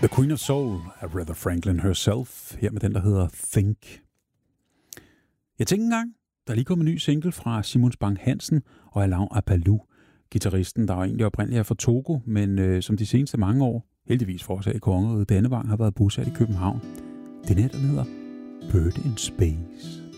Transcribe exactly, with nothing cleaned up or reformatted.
The Queen of Soul af Aretha Franklin herself, her med den, der hedder Think. Jeg tænkte engang, der er lige kommet en ny single fra Simon Spang Hansen og Alain Apalou, gitarristen, der er egentlig oprindeligt er fra Togo, men øh, som de seneste mange år, heldigvis fortsat i kongeriget Dannevang, har været bosat i København. Den her, den hedder Bird in Space.